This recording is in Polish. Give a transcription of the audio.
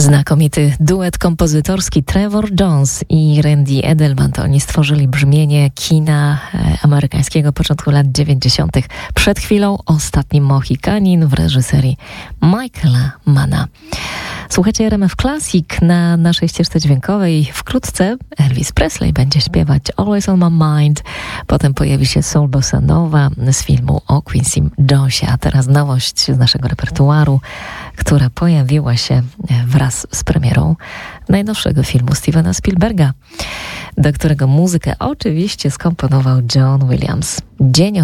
Znakomity duet kompozytorski Trevor Jones i Randy Edelman to oni stworzyli brzmienie kina amerykańskiego początku lat 90. Przed chwilą Ostatni Mohikanin w reżyserii Michaela Manna. Słuchajcie RMF Classic na naszej ścieżce dźwiękowej. Wkrótce Elvis Presley będzie śpiewać Always on my mind. Potem pojawi się Soul Bossa Nova z filmu o Quincy Jonesie. A teraz nowość z naszego repertuaru, która pojawiła się wraz z premierą najnowszego filmu Stevena Spielberga, do którego muzykę oczywiście skomponował John Williams. Dzień